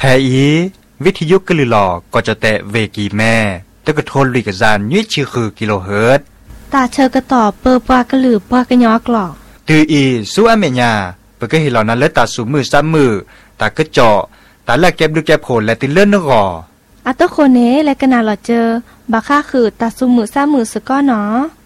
อีวิทยุกลือหลอก็จะแตะเวกีแม่ตะกะโทนลุยกะจานยี่ชื่อคือกิโลเฮิรตซ์ตาเชอกระต่อเปอปากระหลือปากระยอกหลอกตืออีสู้อเมญาเปก็เห็นเหล่านั้นแล้วตาสูมือซ้ำมือตากระเจาะตาแลกเก็บดูแก็บโผล่และติเลื่อนนกออัตโคเนและกะนาหลอเจอบาค่าคือตาซุมือซ้ำมือสะก้อหนอ